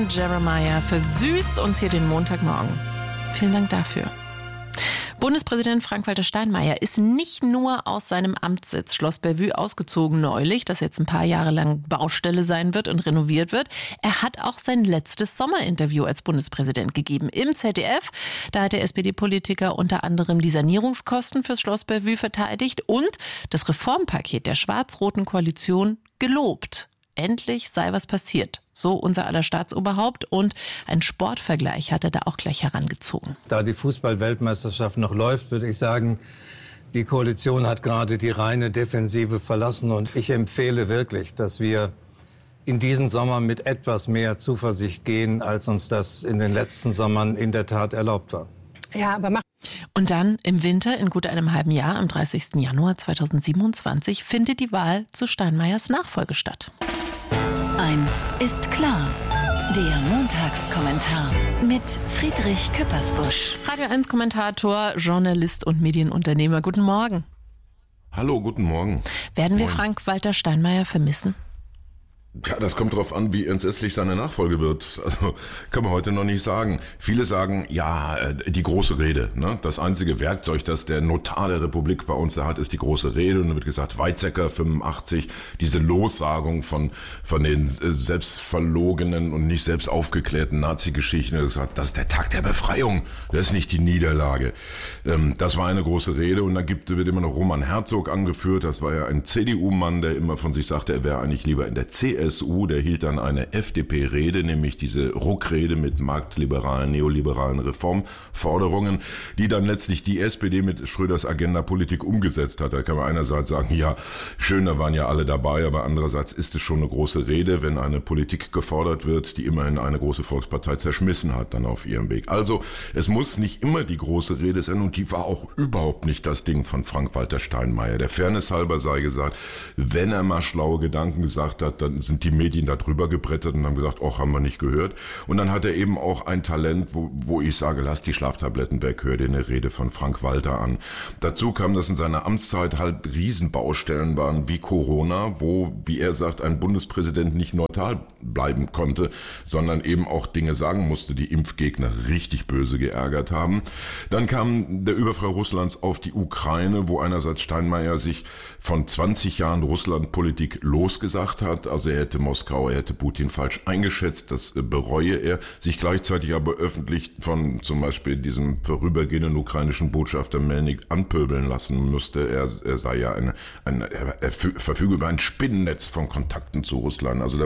Jan Jeremiah versüßt uns hier den Montagmorgen. Vielen Dank dafür. Bundespräsident Frank-Walter Steinmeier ist nicht nur aus seinem Amtssitz Schloss Bellevue ausgezogen neulich, das jetzt ein paar Jahre lang Baustelle sein wird und renoviert wird. Er hat auch sein letztes Sommerinterview als Bundespräsident gegeben im ZDF. Da hat der SPD-Politiker unter anderem die Sanierungskosten fürs Schloss Bellevue verteidigt und das Reformpaket der schwarz-roten Koalition gelobt. Endlich sei was passiert. So unser aller Staatsoberhaupt. Und ein Sportvergleich hat er da auch gleich herangezogen. Da die Fußball-Weltmeisterschaft noch läuft, würde ich sagen, die Koalition hat gerade die reine Defensive verlassen. Und ich empfehle wirklich, dass wir in diesen Sommer mit etwas mehr Zuversicht gehen, als uns das in den letzten Sommern in der Tat erlaubt war. Ja, aber und dann im Winter, in gut einem halben Jahr, am 30. Januar 2027, findet die Wahl zu Steinmeiers Nachfolge statt. Eins ist klar. Der Montagskommentar mit Friedrich Küppersbusch. Radio 1 Kommentator, Journalist und Medienunternehmer. Guten Morgen. Hallo, guten Morgen. Werden wir Frank-Walter Steinmeier vermissen? Ja, das kommt darauf an, wie entsetzlich seine Nachfolge wird. Also kann man heute noch nicht sagen. Viele sagen, ja, die große Rede. Ne? Das einzige Werkzeug, das der Notar der Republik bei uns hat, ist die große Rede. Und dann wird gesagt, Weizsäcker 85, diese Lossagung von den selbstverlogenen und nicht selbst aufgeklärten Nazi-Geschichten. Das ist der Tag der Befreiung, das ist nicht die Niederlage. Das war eine große Rede. Und dann wird immer noch Roman Herzog angeführt. Das war ja ein CDU-Mann, der immer von sich sagte, er wäre eigentlich lieber in der CSU. Der hielt dann eine FDP-Rede, nämlich diese Ruckrede mit marktliberalen, neoliberalen Reformforderungen, die dann letztlich die SPD mit Schröders Agenda-Politik umgesetzt hat. Da kann man einerseits sagen, ja, schön, da waren ja alle dabei, aber andererseits ist es schon eine große Rede, wenn eine Politik gefordert wird, die immerhin eine große Volkspartei zerschmissen hat dann auf ihrem Weg. Also es muss nicht immer die große Rede sein und die war auch überhaupt nicht das Ding von Frank-Walter Steinmeier. Der Fairness halber sei gesagt, wenn er mal schlaue Gedanken gesagt hat, dann sind die Medien da drüber gebrettert und haben gesagt, ach, haben wir nicht gehört. Und dann hat er eben auch ein Talent, wo ich sage, lass die Schlaftabletten weg, hör dir eine Rede von Frank-Walter an. Dazu kam, dass in seiner Amtszeit halt Riesenbaustellen waren wie Corona, wo, wie er sagt, ein Bundespräsident nicht neutral bleiben konnte, sondern eben auch Dinge sagen musste, die Impfgegner richtig böse geärgert haben. Dann kam der Überfall Russlands auf die Ukraine, wo einerseits Steinmeier sich von 20 Jahren Russlandpolitik losgesagt hat, also er hätte Moskau, er hätte Putin falsch eingeschätzt, das bereue er, sich gleichzeitig aber öffentlich von zum Beispiel diesem vorübergehenden ukrainischen Botschafter Melnik anpöbeln lassen musste. Er sei ja er verfüge über ein Spinnennetz von Kontakten zu Russland. Also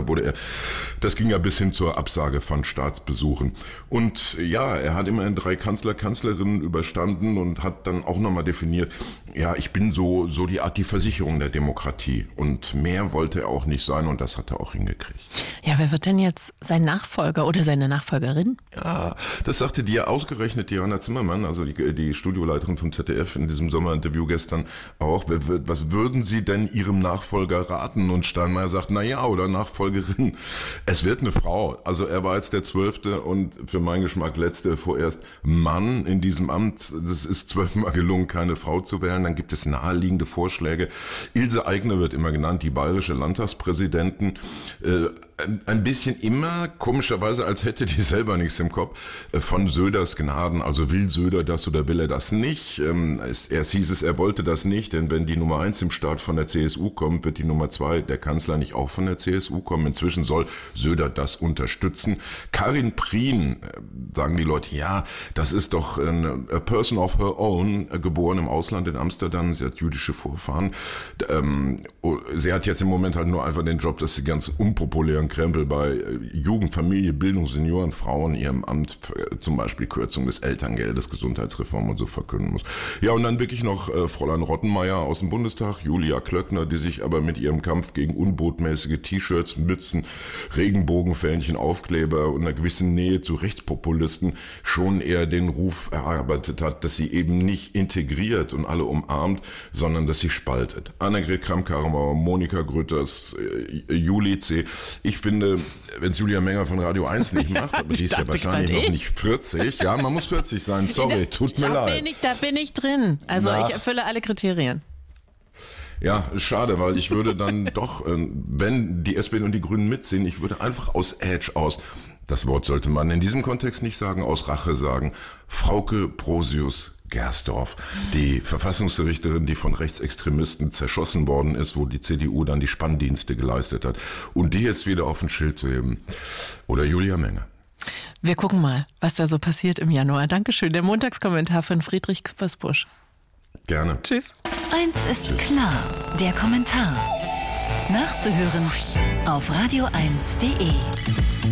das ging ja bis hin zur Absage von Staatsbesuchen. Und ja, er hat immerhin 3 Kanzlerinnen überstanden und hat dann auch nochmal definiert, ja, ich bin so die Versicherung der Demokratie. Und mehr wollte er auch nicht sein und das hat er auch hingekriegt. Ja, wer wird denn jetzt sein Nachfolger oder seine Nachfolgerin? Ja, das sagte dir ausgerechnet Diana Zimmermann, also die Studioleiterin vom ZDF in diesem Sommerinterview gestern auch. Was würden Sie denn Ihrem Nachfolger raten? Und Steinmeier sagt, oder Nachfolgerin. Es wird eine Frau. Also er war jetzt der 12. und für meinen Geschmack letzte vorerst Mann in diesem Amt. Das ist 12 Mal gelungen, keine Frau zu wählen. Dann gibt es naheliegende Vorschläge. Ilse Aigner wird immer genannt, die bayerische Landtagspräsidentin. Ein bisschen immer, komischerweise, als hätte die selber nichts im Kopf, von Söders Gnaden. Also will Söder das oder will er das nicht? Erst hieß es, er wollte das nicht, denn wenn die Nummer 1 im Staat von der CSU kommt, wird die Nummer 2, der Kanzler, nicht auch von der CSU kommen. Inzwischen soll Söder das unterstützen. Karin Prien, sagen die Leute, ja, das ist doch a person of her own, geboren im Ausland in Amsterdam, sie hat jüdische Vorfahren. Sie hat jetzt im Moment halt nur einfach den Job, dass sie ganz unpopulären Krempel bei Jugend, Familie, Bildung, Senioren, Frauen ihrem Amt, zum Beispiel Kürzung des Elterngeldes, Gesundheitsreform und so verkünden muss. Ja, und dann wirklich noch Fräulein Rottenmeier aus dem Bundestag, Julia Klöckner, die sich aber mit ihrem Kampf gegen unbotmäßige T-Shirts, Mützen, Regenbogenfähnchen, Aufkleber und einer gewissen Nähe zu Rechtspopulisten schon eher den Ruf erarbeitet hat, dass sie eben nicht integriert und alle umarmt, sondern dass sie spaltet. Annegret Kramp-Karrenbauer, Monika Grütters, Juli C. Ich finde, wenn es Julia Menger von Radio 1 nicht macht, aber die ist ja wahrscheinlich noch nicht 40. Ja, man muss 40 sein, sorry, tut mir leid. Da bin ich drin. Also ich erfülle alle Kriterien. Ja, schade, weil ich würde dann doch, wenn die SPD und die Grünen mitziehen, ich würde einfach aus Edge aus das Wort sollte man in diesem Kontext nicht sagen, aus Rache sagen, Frauke Brosius-Gersdorf, die Verfassungsrichterin, die von Rechtsextremisten zerschossen worden ist, wo die CDU dann die Spanndienste geleistet hat. Und die jetzt wieder auf ein Schild zu heben. Oder Julia Menger. Wir gucken mal, was da so passiert im Januar. Dankeschön. Der Montagskommentar von Friedrich Küppersbusch. Gerne. Tschüss. Eins ist klar, der Kommentar. Nachzuhören auf radio1.de.